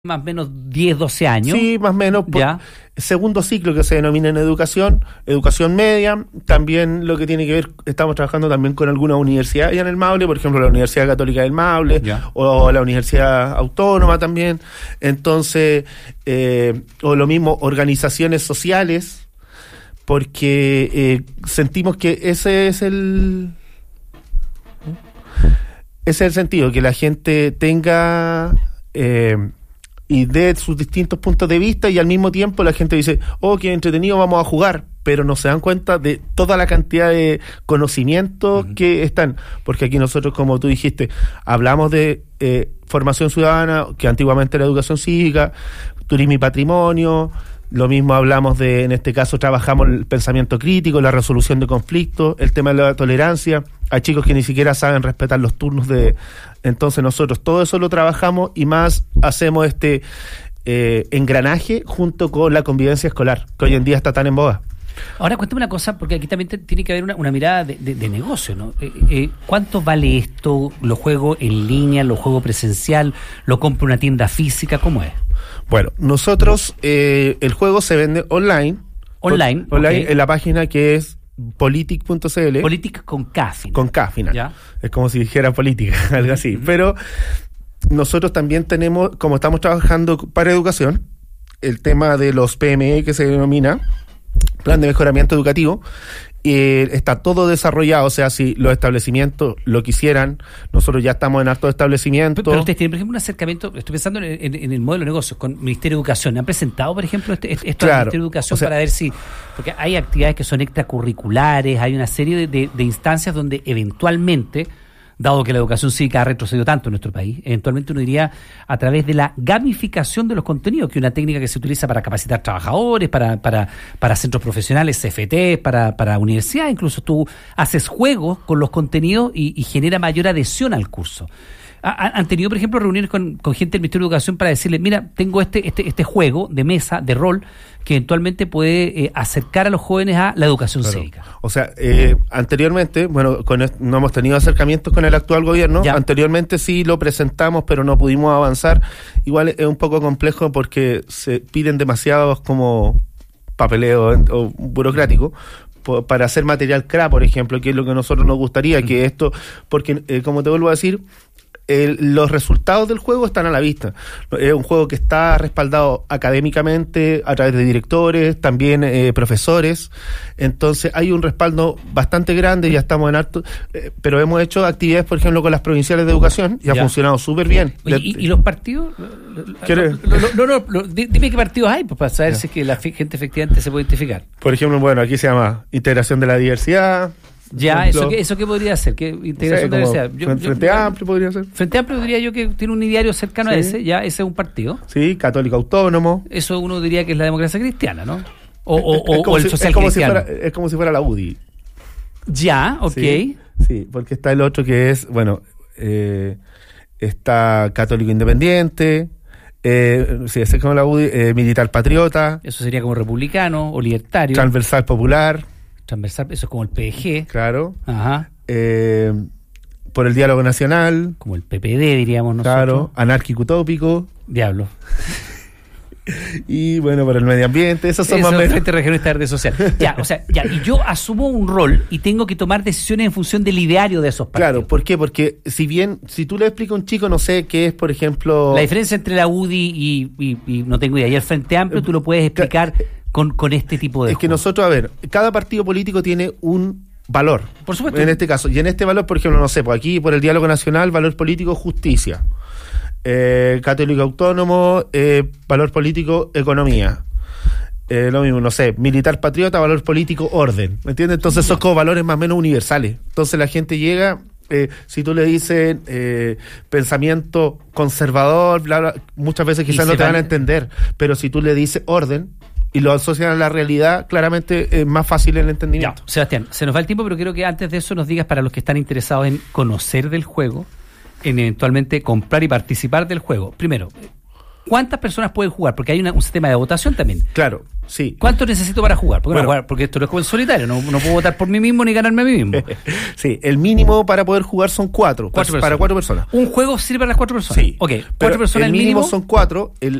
más o menos 10, 12 años. Sí, más o menos. Ya. Segundo ciclo que se denomina en educación media. También lo que tiene que ver, estamos trabajando también con algunas universidades allá en el Maule, por ejemplo la Universidad Católica del Maule, Ya. o la Universidad Autónoma también. Entonces, o lo mismo, organizaciones sociales, porque sentimos que ese es el sentido, que la gente tenga y de sus distintos puntos de vista, y al mismo tiempo la gente dice, oh, qué entretenido, vamos a jugar, pero no se dan cuenta de toda la cantidad de conocimientos que están, porque aquí nosotros, como tú dijiste, hablamos de formación ciudadana, que antiguamente era educación cívica, turismo y patrimonio. Lo mismo hablamos de, en este caso trabajamos el pensamiento crítico, la resolución de conflictos, el tema de la tolerancia. Hay chicos que ni siquiera saben respetar los turnos entonces nosotros todo eso lo trabajamos, y más hacemos este engranaje junto con la convivencia escolar, que hoy en día está tan en boga. Ahora cuéntame una cosa, porque aquí también tiene que haber una mirada de negocio, ¿no? ¿Cuánto vale esto? ¿Lo juego en línea? ¿Lo juego presencial? ¿Lo compro en una tienda física? ¿Cómo es? Bueno, nosotros el juego se vende online. Online, Online, okay. En la página que es politic.cl. Politic con K final. Con K final. ¿Ya? Es como si dijera política, algo así. Pero nosotros también tenemos, como estamos trabajando para educación, el tema de los PME, que se denomina Plan de Mejoramiento Educativo, está todo desarrollado. O sea, si los establecimientos lo quisieran, nosotros ya estamos en hartos establecimientos. Pero ustedes tienen, por ejemplo, un acercamiento, estoy pensando en el modelo de negocios con Ministerio de Educación. ¿Han presentado, por ejemplo, esto al Ministerio de Educación, o sea, para ver si... Porque hay actividades que son extracurriculares, hay una serie de instancias donde eventualmente, dado que la educación cívica ha retrocedido tanto en nuestro país, eventualmente uno iría a través de la gamificación de los contenidos, que es una técnica que se utiliza para capacitar trabajadores, para centros profesionales, CFT, para universidades. Incluso tú haces juegos con los contenidos y genera mayor adhesión al curso. ¿Han tenido, por ejemplo, reuniones con gente del Ministerio de Educación para decirle, mira, tengo este juego de mesa, de rol, que eventualmente puede acercar a los jóvenes a la educación cívica? O sea, anteriormente, bueno, no hemos tenido acercamientos con el actual gobierno. Ya. Anteriormente sí lo presentamos, pero no pudimos avanzar. Igual es un poco complejo porque se piden demasiados como papeleo o burocrático para hacer material CRA, por ejemplo, que es lo que a nosotros nos gustaría, que esto, porque como te vuelvo a decir, los resultados del juego están a la vista. Es un juego que está respaldado académicamente a través de directores, también profesores. Entonces hay un respaldo bastante grande. Ya estamos en harto, pero hemos hecho actividades, por ejemplo, con las provinciales de educación y ha funcionado súper bien. Oye, ¿y los partidos? Dime qué partidos hay, pues, para saber si es que la gente efectivamente se puede identificar. Por ejemplo, bueno, aquí se llama Integración de la Diversidad. Ya, ¿eso qué podría ser? ¿Qué integración de la diversidad? Frente Amplio podría ser. Frente Amplio diría yo que tiene un ideario cercano a ese, ya ese es un partido. Sí, Católico Autónomo. Eso uno diría que es la democracia cristiana, ¿no? O el social cristiano. Es como si fuera la UDI. Ya, ok. Sí, porque está el otro que es, bueno, está Católico Independiente, sí, ese es como la UDI, Militar Patriota. Eso sería como republicano o libertario. Transversal Popular. Transversal, eso es como el PG. Claro. Ajá. Por el Diálogo Nacional. Como el PPD, diríamos nosotros. Claro. Anárquico Utópico. Diablo. Y bueno, por el medio ambiente. Esos son más o menos. Frente Regionalista Verde Social. Ya, o sea, ya, y yo asumo un rol y tengo que tomar decisiones en función del ideario de esos partidos. Claro, ¿por qué? Porque si tú le explicas a un chico, no sé, qué es, por ejemplo... La diferencia entre la UDI y no tengo idea, y el Frente Amplio, tú lo puedes explicar con este tipo de Es que nosotros, a ver, cada partido político tiene un valor. Por supuesto. En este caso. Y en este valor, por ejemplo, no sé, pues aquí por el Diálogo Nacional, valor político, justicia. Católico Autónomo, valor político, economía. Lo mismo, no sé, Militar Patriota, valor político, orden. ¿Me entiendes? Entonces son como valores más o menos universales. Entonces la gente llega... si tú le dices pensamiento conservador, bla, bla, muchas veces quizás no te van a entender, pero si tú le dices orden y lo asocian a la realidad, claramente es más fácil el entendimiento. Ya, Sebastián, se nos va el tiempo, pero quiero que antes de eso nos digas, para los que están interesados en conocer del juego, en eventualmente comprar y participar del juego. Primero, ¿cuántas personas pueden jugar? Porque hay un sistema de votación también. Claro, sí. ¿Cuánto necesito para jugar? Porque esto no es como en solitario, no puedo votar por mí mismo ni ganarme a mí mismo. Sí, el mínimo para poder jugar son 4 para 4 personas. ¿Un juego sirve para las 4 personas? Sí. Ok, 4 personas el mínimo son 4,